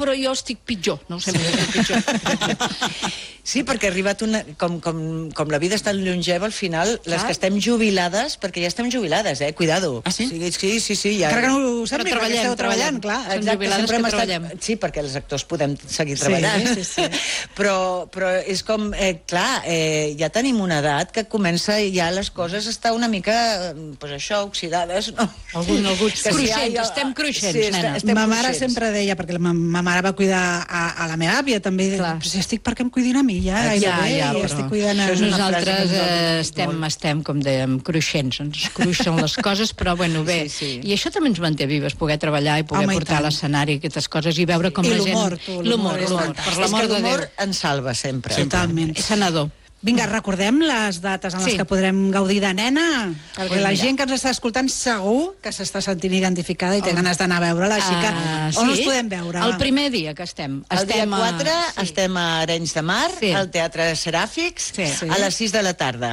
però jo estic pitjor. No ho sé, estic pitjor. Sí, perquè ha arribat com la vida és tan longeva, al final, les que estem jubilades, perquè ja estem jubilades, cuidado. Ah, sí? Sí, ja. Encara que no ho sàpiga, perquè esteu treballant, clar. Som jubilades que treballem. Sí, perquè els actors podem seguir treballant. Sí. Però és com, clar, ja tenim una edat que comença ja les coses a estar una mica, pues això, oxidades, no? Alguns cruixents, estem cruixents, nena. Ma mare sempre deia, perquè ma mare va cuidar a la meva àvia, també, però si estic perquè em cuidin a mi, ja estic cuidant a... Nosaltres estem, com dèiem, cruixents, ens cruixen les coses, però bueno, bé, i això també ens manté vives, poder treballar i poder portar a l'escenari aquestes coses i veure com la gent... L'humor, per l'amor de Déu. L'humor ens salva sempre. Totalment. Sanador. Vinga, recordem les dates en les que podrem gaudir de nena, perquè la gent que ens està escoltant segur que s'està sentint identificada i té ganes d'anar a veure-la, així que on us podem veure? El primer dia que estem. El dia 4 estem a Arenys de Mar, al Teatre Seràfics, a les 6 de la tarda.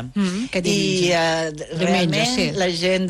I realment la gent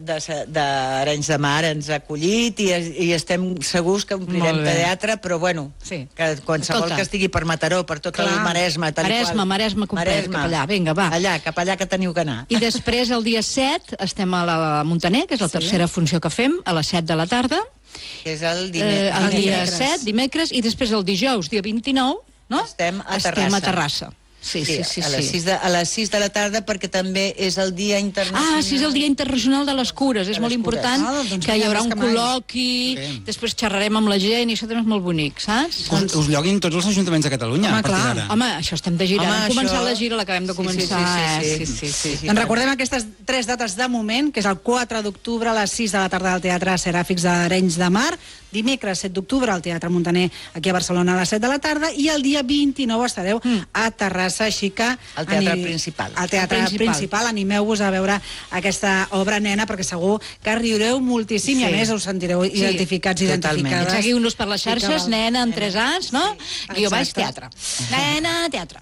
d'Arenys de Mar ens ha acollit i estem segurs que omplirem teatre, però bueno, que qualsevol que estigui per Mataró, per tot el Maresme, Maresme complet, cap allà, vinga, va. Cap allà que teniu que anar. I després, el dia 7, estem a la Montaner, que és la tercera funció que fem, a les 7 de la tarda. Que és el dimecres. El dia 7, dimecres, i després el dijous, dia 29, no? Estem a Terrassa. Sí. A les 6 de la tarda, perquè també és el Dia Internacional... sí, és el Dia Internacional de les Cures. És molt important que hi haurà un col·loqui, després xerrarem amb la gent, i això també és molt bonic, saps? Us lloguin tots els ajuntaments de Catalunya. Home, clar. Home, això estem de gira. Hem començat la gira, l'acabem de començar. Sí. Doncs recordem aquestes 3 dates de moment, que és el 4 d'octubre a les 6 de la tarda al Teatre Seràfics d'Arenys de Mar, dimecres 7 d'octubre al Teatre Montaner, aquí a Barcelona, a les 7 de la tarda, i el dia 29 estareu a Terrassa, així que... Al Teatre Principal. Al Teatre Principal, animeu-vos a veure aquesta obra, nena, perquè segur que riureu moltíssim i a més us sentireu identificats i identificades. Seguiu-nos per les xarxes, nena, amb 3 As, no? Guió baix, teatre. Nena, teatre.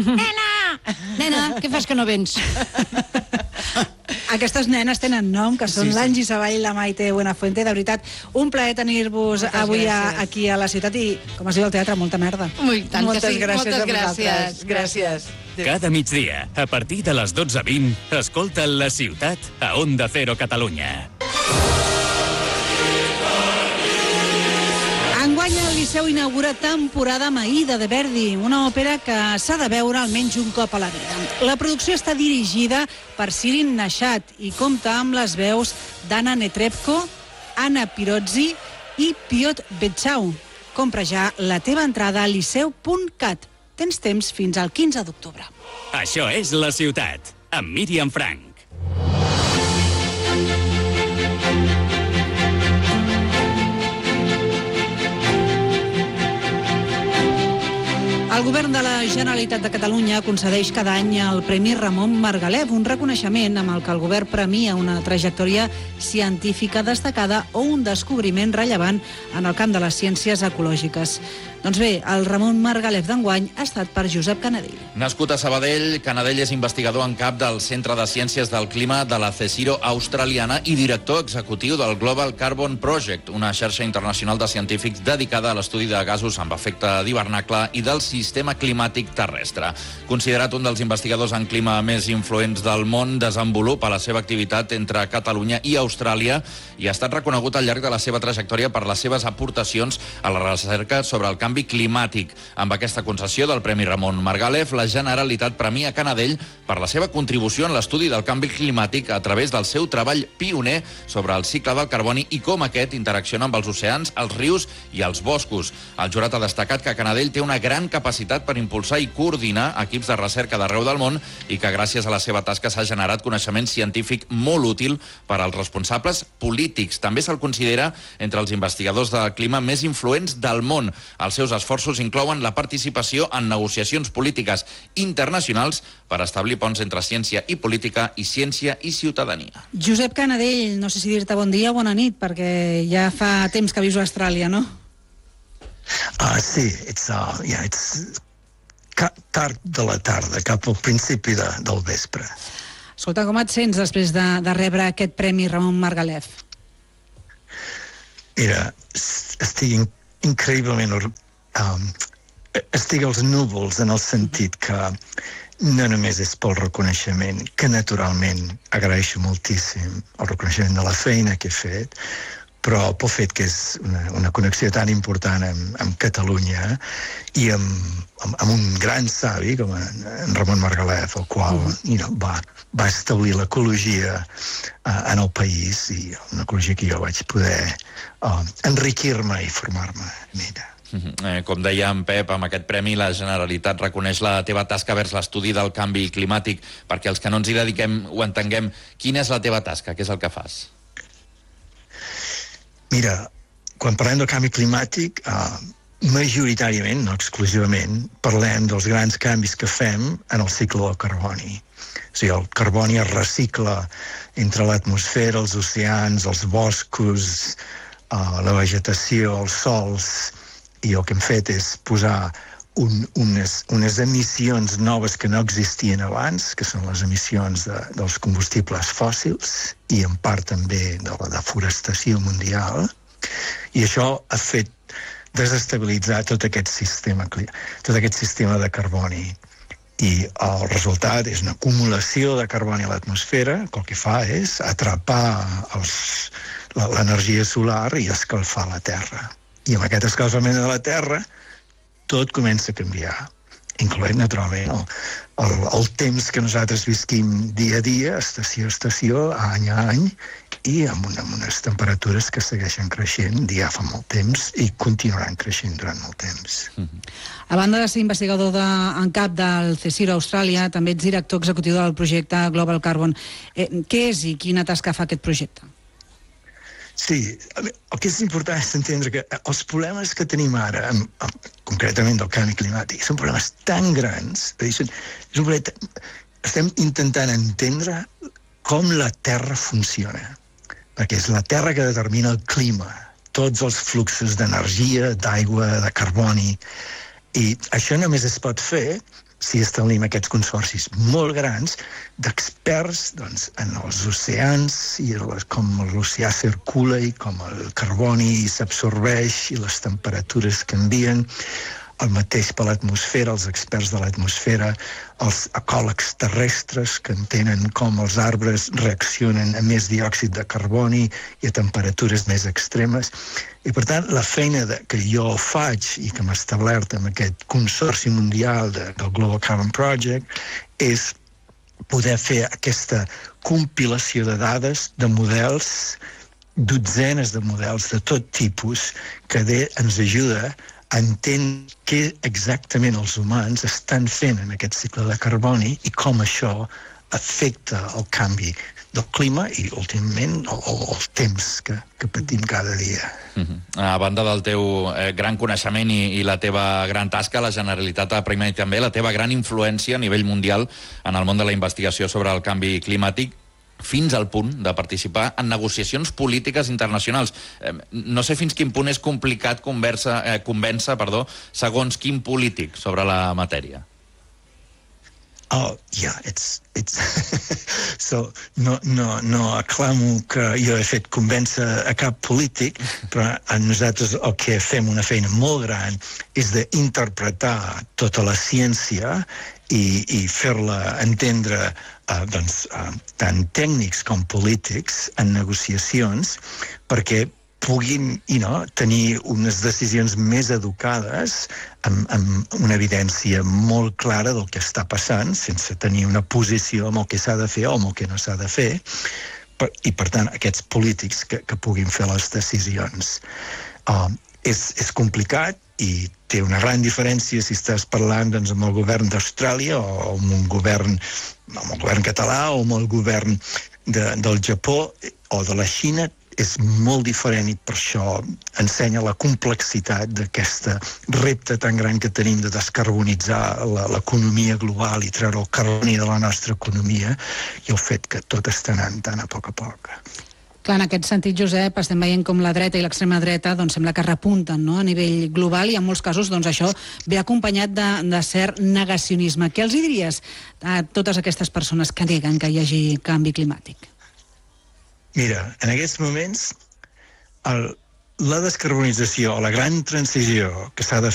Nena, què fas que no vens? Aquestes nenes tenen nom, que són l'Angie Savall i la Maite Buenafuente. De veritat, un plaer tenir-vos avui aquí a la ciutat i, com es diu al teatre, molta merda. Moltes gràcies a vosaltres. Gràcies. Cada migdia, a partir de les 12:20, escolta La Ciutat a Onda Cero Catalunya. Enguany el Liceu inaugura temporada Maïda de Verdi, una òpera que s'ha de veure almenys un cop a la vida. La producció està dirigida per Sirin Nashat i compta amb les veus d'Anna Netrebko, Anna Pirozzi i Piotr Betchau. Compra ja la teva entrada a liceu.cat. Tens temps fins al 15 d'octubre. Això és La Ciutat, amb Míriam Frank. El govern de la Generalitat de Catalunya concedeix cada any el Premi Ramon Margalef, un reconeixement amb el que el govern premia una trajectòria científica destacada o un descobriment rellevant en el camp de les ciències ecològiques. Doncs bé, el Ramon Margalef d'enguany ha estat per Josep Canadell. Nascut a Sabadell, Canadell és investigador en cap del Centre de Ciències del Clima de la CSIRO australiana i director executiu del Global Carbon Project, una xarxa internacional de científics dedicada a l'estudi de gasos amb efecte d'hivernacle i del sistema climàtic terrestre. Considerat un dels investigadors en clima més influents del món, desenvolupa la seva activitat entre Catalunya i Austràlia i ha estat reconegut al llarg de la seva trajectòria per les seves aportacions a la recerca sobre el canvi climàtic. Amb aquesta concessió del Premi Ramon Margalef, la Generalitat premia Canadell per la seva contribució en l'estudi del canvi climàtic a través del seu treball pioner sobre el cicle del carboni i com aquest interacciona amb els oceans, els rius i els boscos. El jurat ha destacat que Canadell té una gran capacitat per impulsar i coordinar equips de recerca d'arreu del món i que gràcies a la seva tasca s'ha generat coneixement científic molt útil per als responsables polítics. També se'l considera entre els investigadors del clima més influents del món. Els seus esforços inclouen la participació en negociacions polítiques internacionals per establir ponts entre ciència i política i ciència i ciutadania. Josep Canadell, no sé si dir-te bon dia o bona nit, perquè ja fa temps que vius a Austràlia, no? Sí, it's tard de la tarda, cap al principi del vespre. Escolta, com et sents després de rebre aquest Premi Ramon Margalef? Mira, estic increïblement... estic als núvols en el sentit que no només és pel reconeixement, que naturalment agraeixo moltíssim el reconeixement de la feina que he fet, però pel fet que és una connexió tan important amb Catalunya i amb un gran savi com en Ramon Margalef, el qual va establir l'ecologia en el país, i una ecologia que jo vaig poder enriquir-me i formar-me en ella. Com deia en Pep, amb aquest premi la Generalitat reconeix la teva tasca vers l'estudi del canvi climàtic. Perquè els que no ens hi dediquem ho entenguem, quina és la teva tasca? Què és el que fas? Mira, quan parlem del canvi climàtic, majoritàriament, no exclusivament, parlem dels grans canvis que fem en el cicle del carboni. O sigui, el carboni es recicla entre l'atmosfera, els oceans, els boscos, la vegetació, els sols, i el que hem fet és posar unes emissions noves que no existien abans, que són les emissions dels combustibles fòssils i en part també de la deforestació mundial, i això ha fet desestabilitzar tot aquest sistema de carboni. I el resultat és una acumulació de carboni a l'atmosfera, que el que fa és atrapar l'energia solar i escalfar la Terra. I amb aquest escalfament de la Terra tot comença a canviar, incloent, naturalment, el temps que nosaltres visquim dia a dia, estació a estació, any a any, i amb unes temperatures que segueixen creixent ja fa molt temps i continuaran creixent durant molt temps. A banda de ser investigador en cap del CSIRO Austràlia, també ets director executiu del projecte Global Carbon. Què és i quina tasca fa aquest projecte? Sí, el que és important és entendre que els problemes que tenim ara, concretament del canvi climàtic, són problemes tan grans, estem intentant entendre com la Terra funciona, perquè és la Terra que determina el clima, tots els fluxos d'energia, d'aigua, de carboni, i això només es pot fer si establim aquests consorcis molt grans d'experts en els oceans i com l'oceà circula i com el carboni s'absorbeix i les temperatures canvien, el mateix per l'atmosfera, els experts de l'atmosfera, els ecòlegs terrestres que entenen com els arbres reaccionen a més diòxid de carboni i a temperatures més extremes. I per tant, la feina que jo faig i que m'ha establert amb aquest consorci mundial del Global Carbon Project és poder fer aquesta compilació de dades, de models, dotzenes de models de tot tipus, que ens ajuda a entendre què exactament els humans estan fent en aquest cicle de carboni i com això afecta el canvi del clima i, últimament, el temps que patim cada dia. A banda del teu gran coneixement i la teva gran tasca, la Generalitat ha premiat també la teva gran influència a nivell mundial en el món de la investigació sobre el canvi climàtic, fins al punt de participar en negociacions polítiques internacionals. No sé fins quin punt és complicat convèncer, segons quin polític sobre la matèria. Oh, yeah, it's so, no aclamo que jo he fet convèncer a cap polític, però a nosaltres el que fem una feina molt gran és d'interpretar tota la ciència i fer-la entendre tant tècnics com polítics en negociacions perquè puguin tenir unes decisions més educades amb una evidència molt clara del que està passant, sense tenir una posició amb el que s'ha de fer o amb el que no s'ha de fer, i per tant aquests polítics que puguin fer les decisions. És complicat i té una gran diferència si estàs parlant amb el govern d'Austràlia o amb el govern català o amb el govern del Japó o de la Xina. És molt diferent i per això ensenya la complexitat d'aquest repte tan gran que tenim de descarbonitzar l'economia global i treure el carboni de la nostra economia i el fet que tot està anant tan a poc a poc. Clar, en aquest sentit, Josep, estem veient com la dreta i l'extrema dreta sembla que repunten a nivell global i en molts casos això ve acompanyat de cert negacionisme. Què els diries a totes aquestes persones que neguen que hi hagi canvi climàtic? Mira, en aquests moments la descarbonització o la gran transició que s'ha de